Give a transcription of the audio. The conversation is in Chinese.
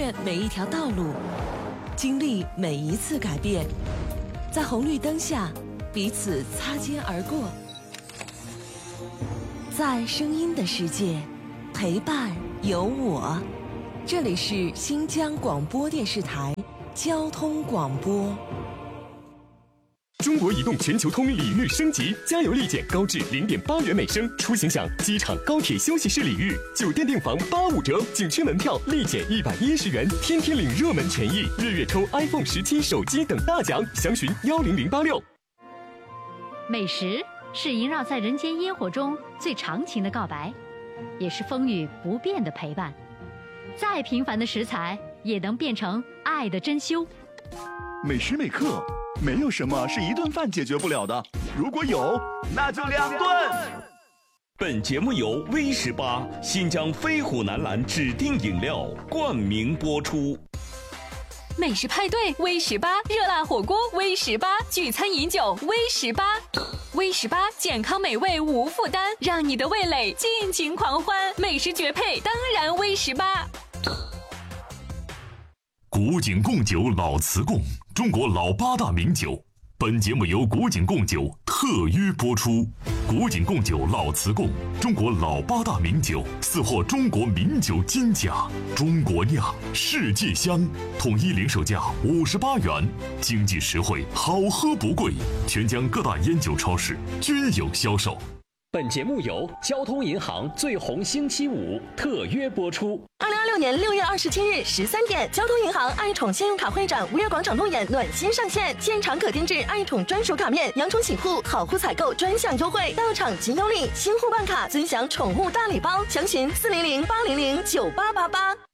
越每一条道路，经历每一次改变，在红绿灯下彼此擦肩而过，在声音的世界陪伴有我。这里是新疆广播电视台交通广播。 中国移动全球通礼遇升级，加油立减高至0.8元每升，出行享机场、高铁休息室礼遇，酒店订房85折，景区门票立减110元，天天领热门权益，月抽 iPhone 17手机等大奖，详询10086。 美食是萦绕在人间烟火中最长情的告白，也是风雨不变的陪伴。再平凡的食材也能变成爱的珍馐。 每时每刻，没有什么是一顿饭解决不了的，如果有，那就2顿。 本节目由威18新疆飞虎南蓝指定饮料冠名播出。 美食派对威18，热辣火锅威18，聚餐饮酒威18。威18健康美味无负担，让你的味蕾尽情狂欢。美食绝配，当然威18。 古井贡酒老瓷贡，中国老8大名酒。本节目由古井贡酒特约播出。古井贡酒老瓷贡，中国老8大名酒，4获中国名酒金奖。中国酿，世界香，统一零售价58元，经济实惠，好喝不贵。全疆各大烟酒超市均有销售。 本节目由交通银行最红星期五特约播出。 2026年6月27日13点，交通银行爱宠信用卡会展五月广场路演暖心上线，现场可定制爱宠专属卡面，阳宠洗护、好护采购专项优惠，到场即优礼，新户办卡尊享宠物大礼包，详询400-800-9888。